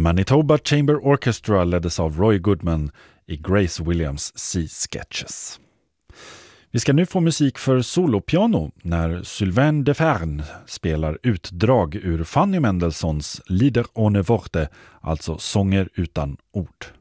Manitoba Chamber Orchestra leddes av Roy Goodman i Grace Williams Sea Sketches. Vi ska nu få musik för solopiano när Sylvain Deferne spelar utdrag ur Fanny Mendelssohns Lieder ohne Worte, alltså sånger utan ord.